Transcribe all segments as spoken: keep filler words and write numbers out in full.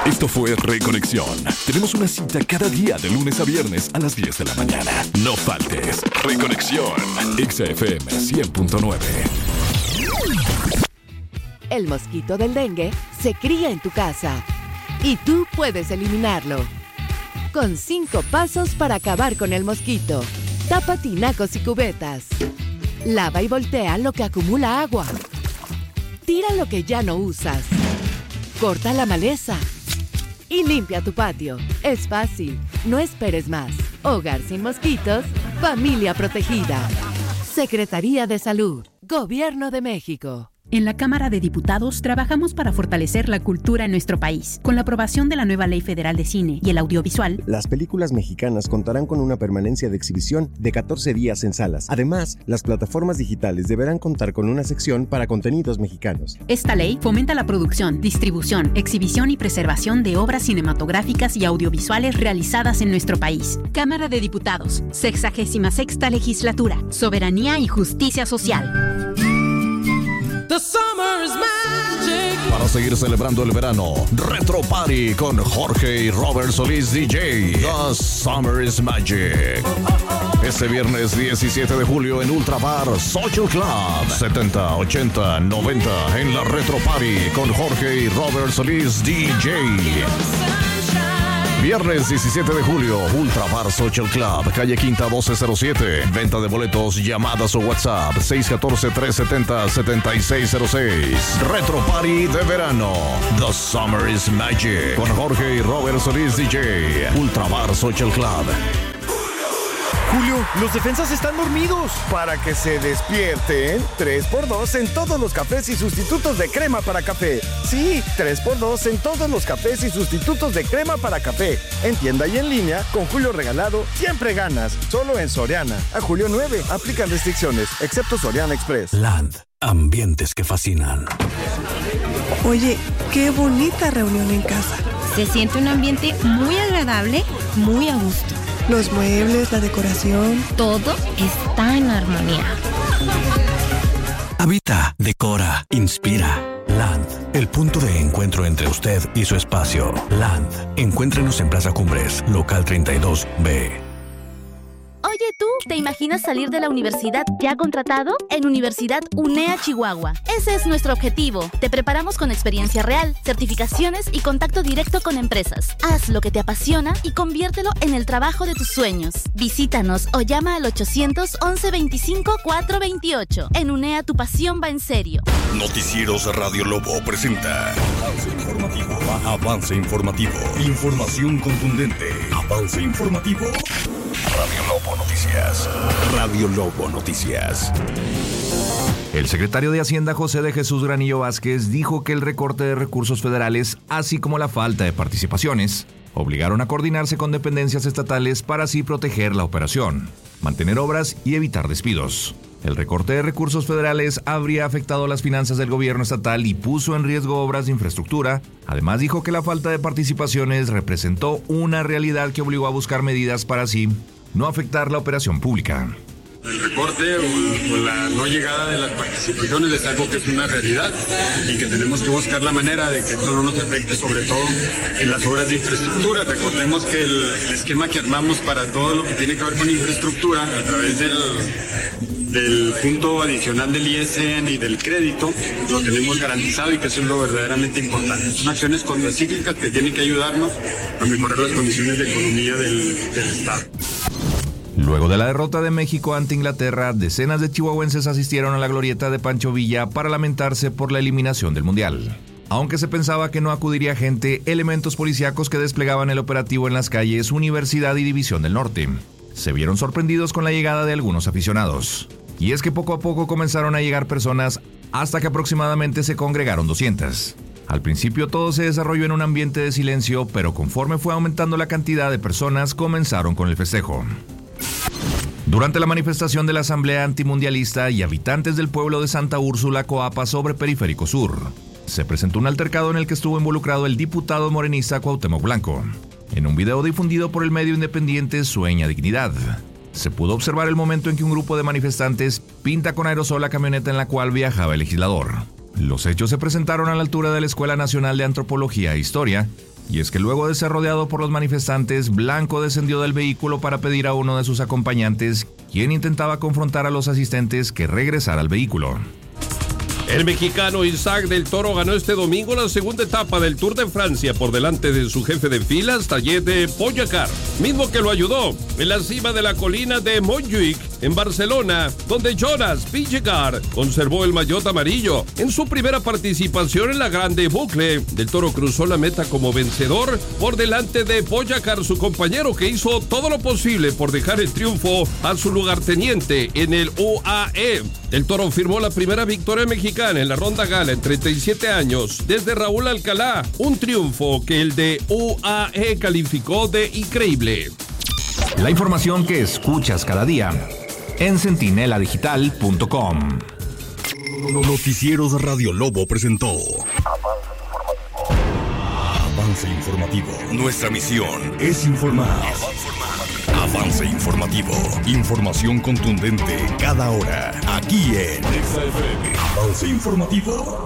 Esto fue Reconexión. Tenemos una cita cada día de lunes a viernes a las diez de la mañana. No faltes. Reconexión. X F M cien punto nueve. El mosquito del dengue se cría en tu casa y tú puedes eliminarlo. Con cinco pasos para acabar con el mosquito. Tapa tinacos y cubetas. Lava y voltea lo que acumula agua. Tira lo que ya no usas. Corta la maleza. Y limpia tu patio. Es fácil. No esperes más. Hogar sin mosquitos. Familia protegida. Secretaría de Salud. Gobierno de México. En la Cámara de Diputados trabajamos para fortalecer la cultura en nuestro país. Con la aprobación de la nueva Ley Federal de Cine y el Audiovisual, las películas mexicanas contarán con una permanencia de exhibición de catorce días en salas. Además, las plataformas digitales deberán contar con una sección para contenidos mexicanos. Esta ley fomenta la producción, distribución, exhibición y preservación de obras cinematográficas y audiovisuales realizadas en nuestro país. Cámara de Diputados, sexagésima sexta Legislatura, Soberanía y Justicia Social. The summer is magic. Para seguir celebrando el verano, Retro Party con Jorge y Robert Solís D J. The Summer is Magic. Este viernes diecisiete de julio en Ultra Bar Social Club. setenta, ochenta, noventa en la Retro Party con Jorge y Robert Solís D J. Viernes diecisiete de julio, Ultra Bar Social Club, calle Quinta doce cero siete. Venta de boletos, llamadas o WhatsApp seis uno cuatro, tres siete cero, siete seis cero seis. Retro Party de verano. The Summer is Magic. Con Jorge y Robert Solís D J. Ultra Bar Social Club. Julio, los defensas están dormidos. Para que se despierten, tres por dos en todos los cafés y sustitutos de crema para café. Sí, tres por dos en todos los cafés y sustitutos de crema para café. En tienda y en línea, con Julio regalado, siempre ganas. Solo en Soriana. A julio nueve, aplican restricciones, excepto Soriana Express. Land, ambientes que fascinan. Oye, qué bonita reunión en casa. Se siente un ambiente muy agradable, muy a gusto. Los muebles, la decoración... todo está en armonía. Habita, decora, inspira. Land, el punto de encuentro entre usted y su espacio. Land, encuéntrenos en Plaza Cumbres, local treinta y dos B. Oye, ¿tú te imaginas salir de la universidad ya contratado? En Universidad UNEA Chihuahua. Ese es nuestro objetivo. Te preparamos con experiencia real, certificaciones y contacto directo con empresas. Haz lo que te apasiona y conviértelo en el trabajo de tus sueños. Visítanos o llama al ochocientos, once, veinticinco, cuatrocientos veintiocho. En UNEA tu pasión va en serio. Noticieros Radio Lobo presenta Avance Informativo. Avance Informativo. Información contundente. Avance Informativo. Radio Lobo Noticias. Radio Lobo Noticias. El secretario de Hacienda José de Jesús Granillo Vázquez dijo que el recorte de recursos federales, así como la falta de participaciones, obligaron a coordinarse con dependencias estatales para así proteger la operación, mantener obras y evitar despidos. El recorte de recursos federales habría afectado las finanzas del gobierno estatal y puso en riesgo obras de infraestructura. Además, dijo que la falta de participaciones representó una realidad que obligó a buscar medidas para así no afectar la operación pública. El recorte o, o la no llegada de las participaciones es algo que es una realidad y que tenemos que buscar la manera de que esto no nos afecte, sobre todo en las obras de infraestructura. Recordemos que el, el esquema que armamos para todo lo que tiene que ver con infraestructura a través del, del punto adicional del I S N y del crédito lo tenemos garantizado y que eso es lo verdaderamente importante. Son acciones contracíclicas que tienen que ayudarnos a mejorar las condiciones de economía del, del Estado. Luego de la derrota de México ante Inglaterra, decenas de chihuahuenses asistieron a la glorieta de Pancho Villa para lamentarse por la eliminación del Mundial. Aunque se pensaba que no acudiría gente, elementos policíacos que desplegaban el operativo en las calles Universidad y División del Norte se vieron sorprendidos con la llegada de algunos aficionados. Y es que poco a poco comenzaron a llegar personas hasta que aproximadamente se congregaron doscientas. Al principio todo se desarrolló en un ambiente de silencio, pero conforme fue aumentando la cantidad de personas, comenzaron con el festejo. Durante la manifestación de la Asamblea Antimundialista y habitantes del pueblo de Santa Úrsula, Coapa, sobre Periférico Sur, se presentó un altercado en el que estuvo involucrado el diputado morenista Cuauhtémoc Blanco. En un video difundido por el medio independiente Sueña Dignidad, se pudo observar el momento en que un grupo de manifestantes pinta con aerosol la camioneta en la cual viajaba el legislador. Los hechos se presentaron a la altura de la Escuela Nacional de Antropología e Historia, Y es que luego de ser rodeado por los manifestantes, Blanco descendió del vehículo para pedir a uno de sus acompañantes, quien intentaba confrontar a los asistentes, que regresara al vehículo. El mexicano Isaac del Toro ganó este domingo la segunda etapa del Tour de Francia por delante de su jefe de filas, Tadej de Pogačar, mismo que lo ayudó en la cima de la colina de Montjuic, en Barcelona, donde Jonas Vingegaard conservó el maillot amarillo. En su primera participación en la Grande Boucle, del Toro cruzó la meta como vencedor por delante de Pogačar, su compañero, que hizo todo lo posible por dejar el triunfo a su lugarteniente en el U A E. El Toro firmó la primera victoria mexicana en la Ronda Gala en treinta y siete años, desde Raúl Alcalá, un triunfo que el de U A E calificó de increíble. La información que escuchas cada día en centinela digital punto com. Noticieros Radio Lobo presentó Avance Informativo. Nuestra misión es informar. Avance Informativo. Información contundente cada hora. Aquí en Exa F M. Avance Informativo.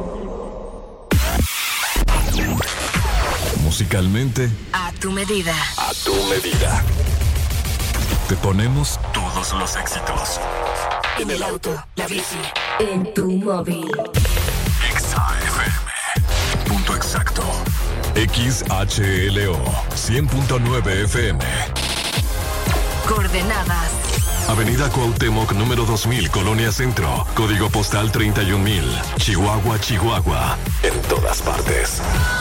Musicalmente, A tu medida. a tu medida. Te ponemos todos los éxitos. En el auto, la bici, en tu móvil. Exa F M. Punto exacto. X H L O cien punto nueve F M. Coordenadas. Avenida Cuauhtémoc, número dos mil, Colonia Centro. Código postal treinta y un mil. Chihuahua, Chihuahua. En todas partes.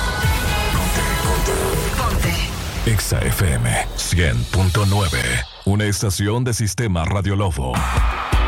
Ponte. Exa F M cien punto nueve. Una estación de Sistema Radio Lobo.